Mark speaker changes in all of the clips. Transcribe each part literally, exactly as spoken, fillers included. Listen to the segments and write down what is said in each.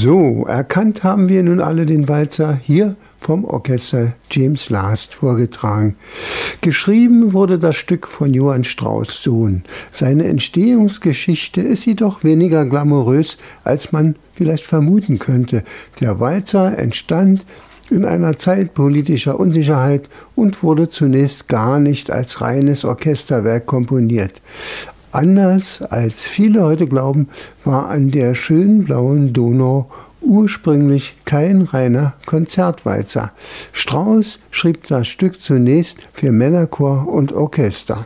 Speaker 1: So, erkannt haben wir nun alle den Walzer, hier vom Orchester James Last vorgetragen. Geschrieben wurde das Stück von Johann Strauss Sohn. Seine Entstehungsgeschichte ist jedoch weniger glamourös, als man vielleicht vermuten könnte. Der Walzer entstand in einer Zeit politischer Unsicherheit und wurde zunächst gar nicht als reines Orchesterwerk komponiert. Anders als viele heute glauben, war an der schönen blauen Donau ursprünglich kein reiner Konzertwalzer. Strauss schrieb das Stück zunächst für Männerchor und Orchester.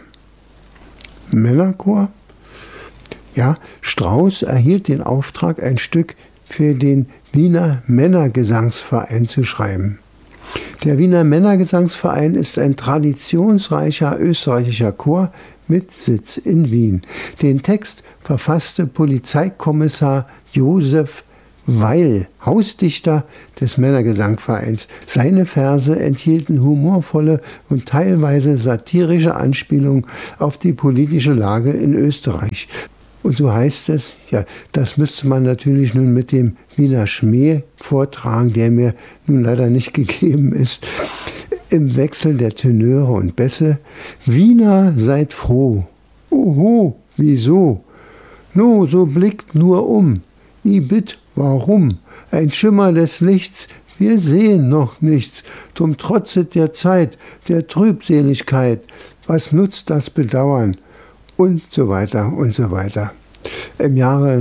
Speaker 1: Männerchor? Ja, Strauss erhielt den Auftrag, ein Stück für den Wiener Männergesangsverein zu schreiben. Der Wiener Männergesangsverein ist ein traditionsreicher österreichischer Chor mit Sitz in Wien. Den Text verfasste Polizeikommissar Josef Weil, Hausdichter des Männergesangvereins. Seine Verse enthielten humorvolle und teilweise satirische Anspielungen auf die politische Lage in Österreich. Und so heißt es, ja, das müsste man natürlich nun mit dem Wiener Schmäh vortragen, der mir nun leider nicht gegeben ist. Im Wechsel der Tenöre und Bässe: Wiener, seid froh. Oho, wieso? No, so blickt nur um. I bitt, warum? Ein Schimmer des Lichts, wir sehen noch nichts. Drum trotzet der Zeit, der Trübseligkeit. Was nutzt das Bedauern? Und so weiter und so weiter. Im Jahre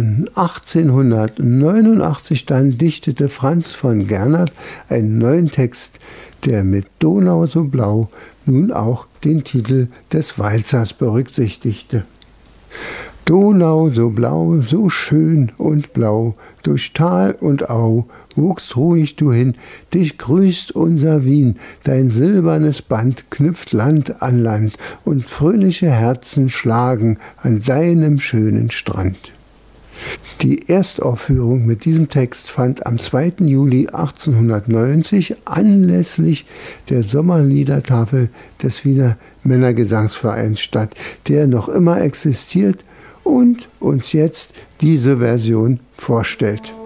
Speaker 1: achtzehnhundertneunundachtzig dann dichtete Franz von Gernert einen neuen Text, der mit Donau so blau nun auch den Titel des Walzers berücksichtigte. Donau so blau, so schön und blau, durch Tal und Au wuchst ruhig du hin, dich grüßt unser Wien, dein silbernes Band knüpft Land an Land und fröhliche Herzen schlagen an deinem schönen Strand. Die Erstaufführung mit diesem Text fand am zweiten Juli achtzehnhundertneunzig anlässlich der Sommerliedertafel des Wiener Männergesangsvereins statt, der noch immer existiert und uns jetzt diese Version vorstellt.